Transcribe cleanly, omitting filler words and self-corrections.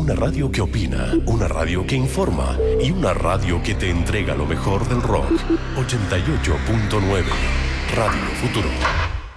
una radio que opina, una radio que informa y una radio que te entrega lo mejor del rock. 88.9 Radio Futuro.